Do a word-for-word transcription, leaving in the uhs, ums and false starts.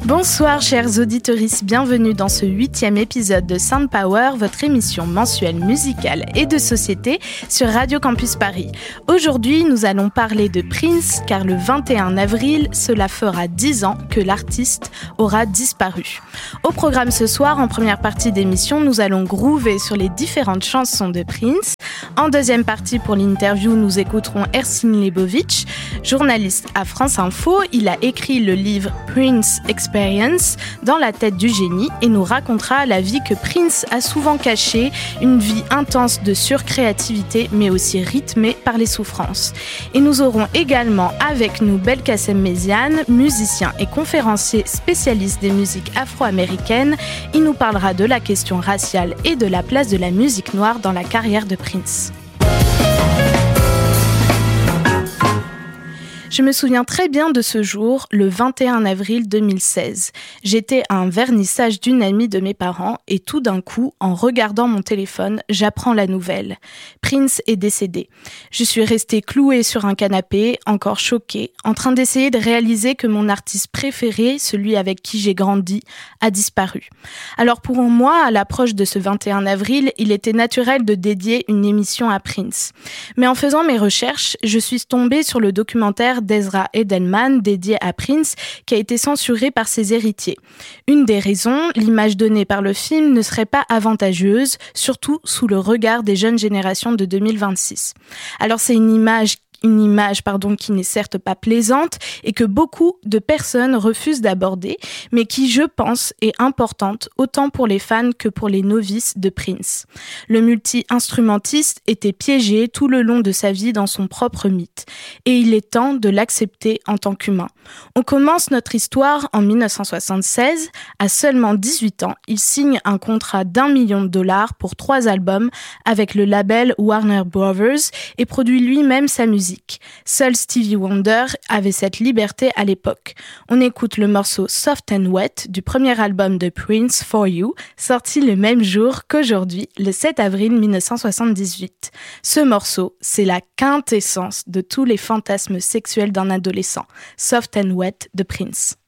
Bonsoir chers auditeuristes, bienvenue dans ce huitième épisode de Sound Power, votre émission mensuelle musicale et de société sur Radio Campus Paris. Aujourd'hui, nous allons parler de Prince, car le vingt et un avril, cela fera dix ans que l'artiste aura disparu. Au programme ce soir, en première partie d'émission, nous allons groover sur les différentes chansons de Prince. En deuxième partie, pour l'interview, nous écouterons Ersin Lebovic, journaliste à France Info. Il a écrit le livre Prince Experience, dans la tête du génie, et nous racontera la vie que Prince a souvent cachée, une vie intense de surcréativité, mais aussi rythmée par les souffrances. Et nous aurons également avec nous Belkacem Méziane, musicien et conférencier spécialiste des musiques afro-américaines. Il nous parlera de la question raciale et de la place de la musique noire dans la carrière de Prince. Je me souviens très bien de ce jour, le vingt et un avril deux mille seize. J'étais à un vernissage d'une amie de mes parents et tout d'un coup, en regardant mon téléphone, j'apprends la nouvelle. Prince est décédé. Je suis restée clouée sur un canapé, encore choquée, en train d'essayer de réaliser que mon artiste préféré, celui avec qui j'ai grandi, a disparu. Alors pour moi, à l'approche de ce vingt et un avril, il était naturel de dédier une émission à Prince. Mais en faisant mes recherches, je suis tombée sur le documentaire d'Ezra Edelman dédié à Prince qui a été censuré par ses héritiers. Une des raisons, l'image donnée par le film ne serait pas avantageuse, surtout sous le regard des jeunes générations de deux mille vingt-six. Alors c'est une image Une image pardon, qui n'est certes pas plaisante et que beaucoup de personnes refusent d'aborder, mais qui, je pense, est importante autant pour les fans que pour les novices de Prince. Le multi-instrumentiste était piégé tout le long de sa vie dans son propre mythe, et il est temps de l'accepter en tant qu'humain. On commence notre histoire en dix-neuf cent soixante-seize. À seulement dix-huit ans, il signe un contrat d'un million de dollars pour trois albums avec le label Warner Brothers et produit lui-même sa musique. Seul Stevie Wonder avait cette liberté à l'époque. On écoute le morceau Soft and Wet du premier album de Prince, For You, sorti le même jour qu'aujourd'hui, le sept avril dix-neuf cent soixante-dix-huit. Ce morceau, c'est la quintessence de tous les fantasmes sexuels d'un adolescent. Soft and Wet de Prince.